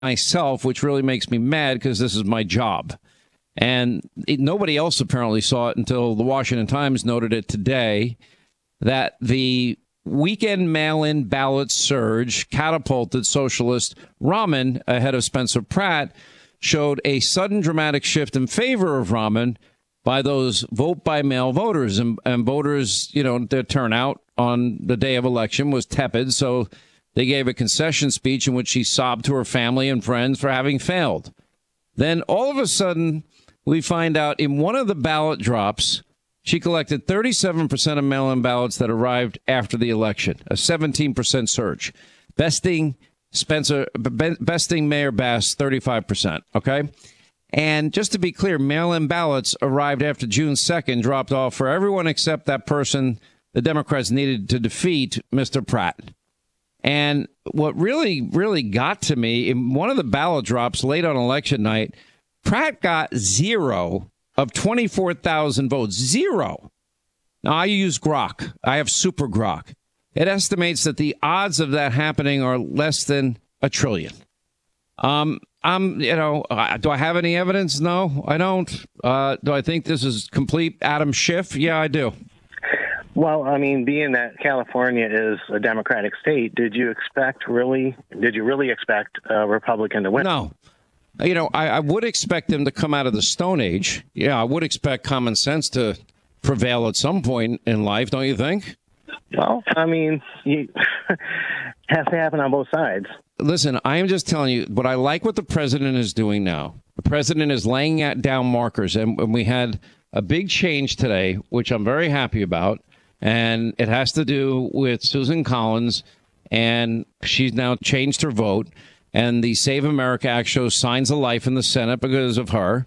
myself, which really makes me mad because this is my job. And nobody else apparently saw it until the Washington Times noted it today, that the weekend mail-in ballot surge catapulted socialist Rahman ahead of Spencer Pratt, showed a sudden dramatic shift in favor of Rahman by those vote-by-mail voters. And voters, their turnout on the day of election was tepid, so they gave a concession speech in which she sobbed to her family and friends for having failed. Then all of a sudden, we find out in one of the ballot drops, she collected 37% of mail-in ballots that arrived after the election, a 17% surge, besting Mayor Bass 35%. Okay. And just to be clear, mail-in ballots arrived after June 2nd, dropped off for everyone except that person the Democrats needed to defeat Mr. Pratt. And what really, really got to me, in one of the ballot drops late on election night, Pratt got 0 of 24,000 votes. 0. Now, I use Grok. I have Super Grok. It estimates that the odds of that happening are less than 1 trillion. Do I have any evidence? No, I don't. Do I think this is complete Adam Schiff? Yeah, I do. Well, I mean, being that California is a Democratic state, did you really expect a Republican to win? No. I would expect them to come out of the Stone Age. Yeah, I would expect common sense to prevail at some point in life, don't you think? Well, I mean, it has to happen on both sides. Listen, I am just telling you what I like what the president is doing now. The president is laying down markers, and we had a big change today, which I'm very happy about. And it has to do with Susan Collins, and she's now changed her vote. And the Save America Act shows signs of life in the Senate because of her.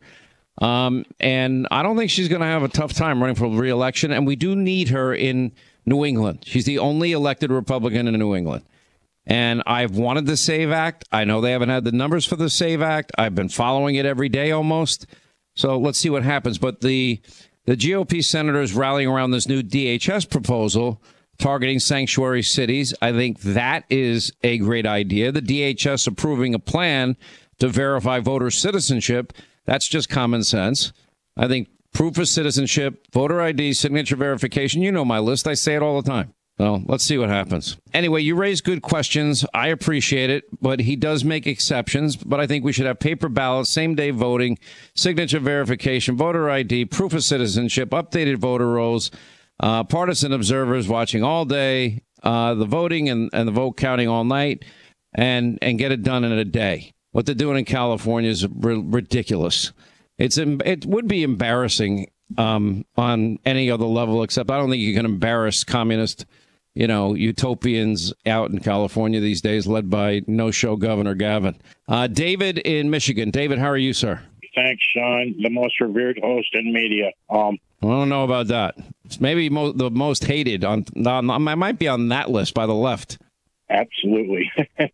And I don't think she's going to have a tough time running for re-election. And we do need her in New England. She's the only elected Republican in New England. And I've wanted the SAVE Act. I know they haven't had the numbers for the SAVE Act. I've been following it every day almost. So let's see what happens. But the GOP senators rallying around this new DHS proposal targeting sanctuary cities. I think that is a great idea. The DHS approving a plan to verify voter citizenship. That's just common sense. I think proof of citizenship, voter ID, signature verification. You know my list. I say it all the time. Well, let's see what happens. Anyway, you raise good questions. I appreciate it, but he does make exceptions. But I think we should have paper ballots, same-day voting, signature verification, voter ID, proof of citizenship, updated voter rolls, partisan observers watching all day, the voting and the vote counting all night, and get it done in a day. What they're doing in California is ridiculous. It would be embarrassing on any other level, except I don't think you can embarrass communist utopians out in California these days, led by no-show Governor Gavin. David in Michigan. David, how are you, sir? Thanks, Sean, the most revered host in media. I don't know about that. It's maybe the most hated. I might be on that list by the left. Absolutely.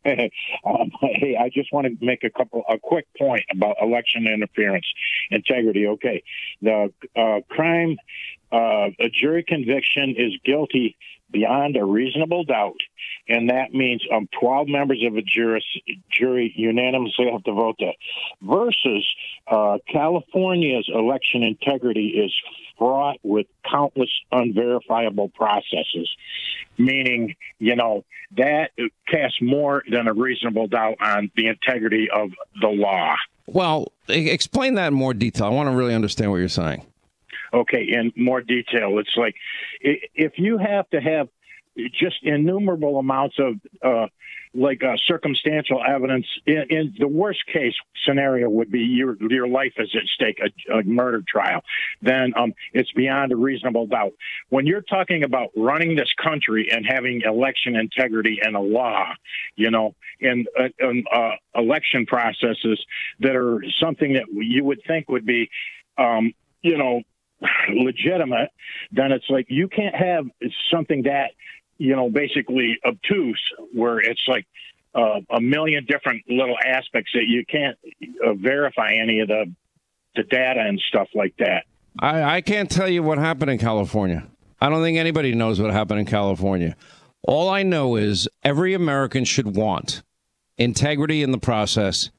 Hey, I just want to make a quick point about election interference, integrity. Okay, the crime, a jury conviction is guilty beyond a reasonable doubt, and that means 12 members of a jury unanimously have to vote that. Versus California's election integrity is fraught with countless unverifiable processes, meaning, that casts more than a reasonable doubt on the integrity of the law. Well, explain that in more detail. I want to really understand what you're saying. Okay, in more detail, it's like if you have to have just innumerable amounts of circumstantial evidence, in the worst case scenario would be your life is at stake, a murder trial, then it's beyond a reasonable doubt. When you're talking about running this country and having election integrity and a law, and election processes that are something that you would think would be, legitimate, then it's like you can't have something that, basically obtuse, where it's like a million different little aspects that you can't verify any of the data and stuff like that. I can't tell you what happened in California. I don't think anybody knows what happened in California. All I know is every American should want integrity in the process,